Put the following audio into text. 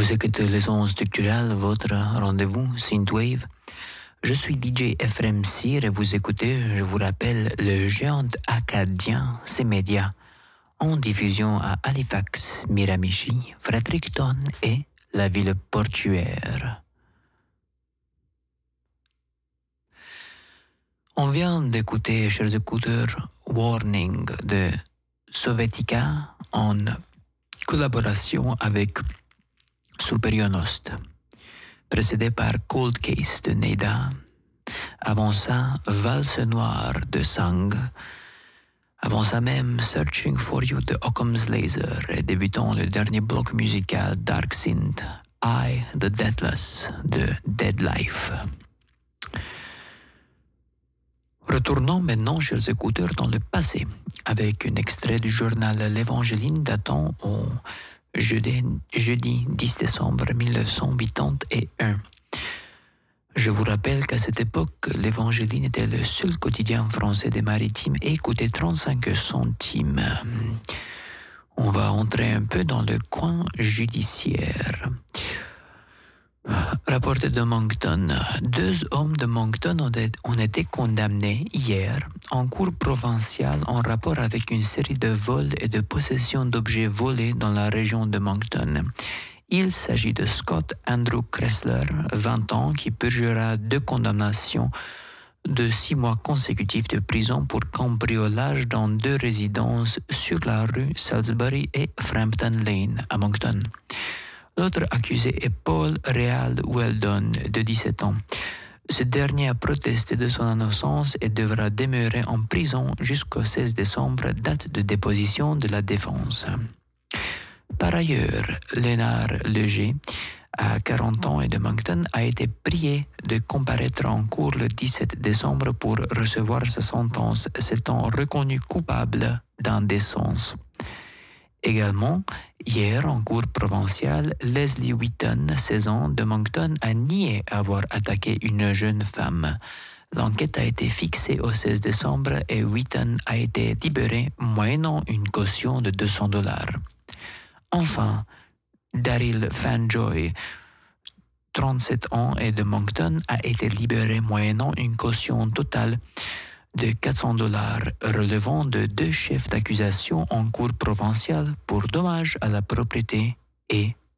Vous écoutez les ondes structurelles, votre rendez-vous Synthwave. Je suis DJ Ephraim Cyr et vous écoutez, je vous rappelle, le géant acadien C-Media, en diffusion à Halifax, Miramichi, Fredericton et la ville portuaire. On vient d'écouter, chers écouteurs, Warning de Sovietica en collaboration avec Superionost, précédé par Cold Case de Neda. Avant ça, Valse Noire de Sang. Avant ça même, Searching for You de Occam's Laser. Et débutant le dernier bloc musical Dark Synth, I, the Deathless de Dead Life. Retournons maintenant, chers écouteurs, dans le passé, avec un extrait du journal L'Évangéline datant au jeudi 10 décembre 1981. Je vous rappelle qu'à cette époque, l'Évangéline était le seul quotidien français des Maritimes et coûtait 35 centimes. On va entrer un peu dans le coin judiciaire. Rapporté de Moncton. 2 hommes de Moncton ont été condamnés hier en cour provinciale en rapport avec une série de vols et de possessions d'objets volés dans la région de Moncton. Il s'agit de Scott Andrew Kressler, 20 ans, qui purgera 2 condamnations de 6 mois consécutifs de prison pour cambriolage dans 2 résidences sur la rue Salisbury et Frampton Lane à Moncton. L'autre accusé est Paul Real Weldon, de 17 ans. Ce dernier a protesté de son innocence et devra demeurer en prison jusqu'au 16 décembre, date de déposition de la défense. Par ailleurs, Lénard Leger, à 40 ans et de Moncton, a été prié de comparaître en cour le 17 décembre pour recevoir sa sentence, s'étant reconnu coupable d'indécence. Également, hier, en cour provinciale, Leslie Wheaton, 16 ans, de Moncton, a nié avoir attaqué une jeune femme. L'enquête a été fixée au 16 décembre et Wheaton a été libéré moyennant une caution de $200. Enfin, Daryl Fanjoy, 37 ans et de Moncton, a été libéré moyennant une caution totale de $400 relevant de 2 chefs d'accusation en cour provinciale pour dommages à la propriété et